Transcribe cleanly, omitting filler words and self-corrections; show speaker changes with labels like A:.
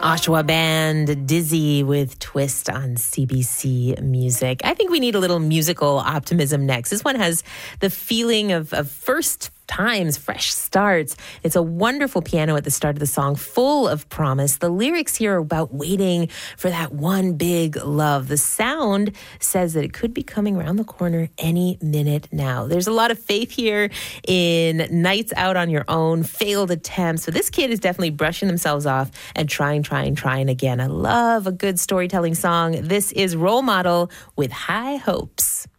A: Oshawa Band, Dizzy with Twist on CBC Music. I think we need a little musical optimism next. This one has the feeling of first times, fresh starts. It's a wonderful piano at the start of the song, full of promise. The lyrics here are about waiting for that one big love. The sound says that it could be coming around the corner any minute now. There's a lot of faith here in nights out on your own, failed attempts. So this kid is definitely brushing themselves off and trying again. I love a good storytelling song. This is Role Model with High Hopes.